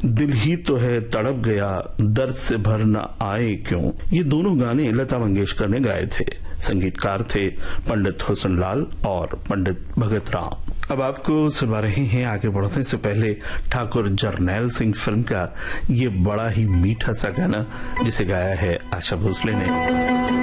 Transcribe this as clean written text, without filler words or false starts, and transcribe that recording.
दिल ही तो है तड़प गया, दर्द से भर न आए क्यों। ये दोनों गाने लता मंगेशकर ने गाए थे। संगीतकार थे पंडित हुसन लाल और पंडित भगत राम। अब आपको सुनवा रहे हैं, आगे बढ़ने से पहले, ठाकुर जरनैल सिंह फिल्म का ये बड़ा ही मीठा सा गाना, जिसे गाया है आशा भोसले ने।